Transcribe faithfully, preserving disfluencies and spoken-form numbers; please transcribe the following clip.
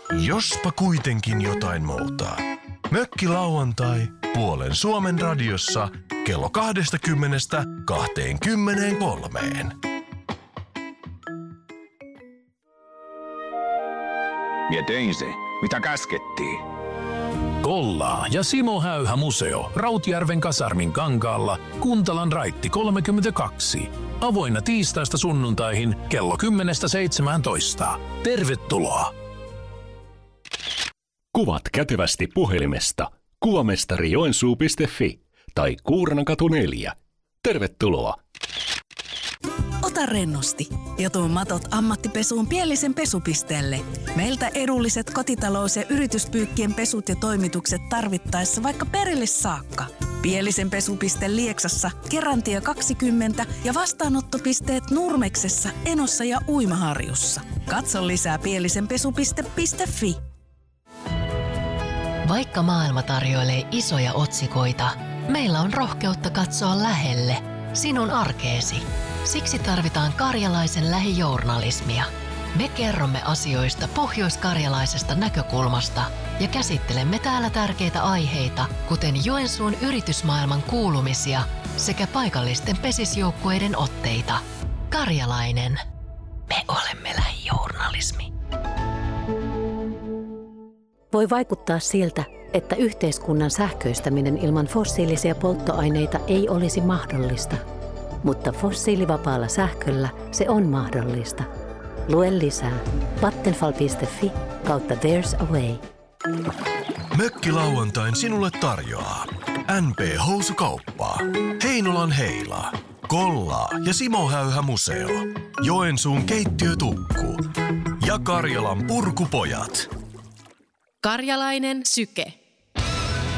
Jospa kuitenkin jotain muuta. Mökkilauantai puolen Suomen radiossa kello kaksikymmentä kaksikymmentäkolme. Mie tein se, mitä käskettiin. Kollaa ja Simo Häyhä museo Rautjärven kasarmin kankaalla Kuntalan raitti kolmekymmentäkaksi. Avoinna tiistaista sunnuntaihin kello kymmenestä seitsemääntoista. Tervetuloa! Kuvat kätevästi puhelimesta kuvamestari joensuu piste fi tai Kuurnankatu neljä. Tervetuloa! Ota rennosti ja tuo matot ammattipesuun Pielisen pesupisteelle. Meiltä edulliset kotitalous- ja yrityspyykkien pesut ja toimitukset tarvittaessa vaikka perille saakka. Pielisen pesupiste Lieksassa, Kerantie kaksikymmentä ja vastaanottopisteet Nurmeksessa, Enossa ja Uimaharjussa. Katso lisää pielisenpesupiste piste fi. Vaikka maailma tarjoilee isoja otsikoita, meillä on rohkeutta katsoa lähelle, sinun arkeesi. Siksi tarvitaan karjalaisen lähijournalismia. Me kerromme asioista pohjoiskarjalaisesta näkökulmasta ja käsittelemme täällä tärkeitä aiheita, kuten Joensuun yritysmaailman kuulumisia sekä paikallisten pesisjoukkueiden otteita. Karjalainen. Me olemme lähijournalismi. Voi vaikuttaa siltä, että yhteiskunnan sähköistäminen ilman fossiilisia polttoaineita ei olisi mahdollista. Mutta fossiilivapaalla sähköllä se on mahdollista. Lue lisää vattenfall piste fi kautta There's a Way. Mökkilauantain sinulle tarjoaa N P-housukauppaa, Heinolan Heila, Kollaa ja Simo Häyhä museo, Joensuun keittiötukku ja Karjalan purkupojat. Karjalainen syke.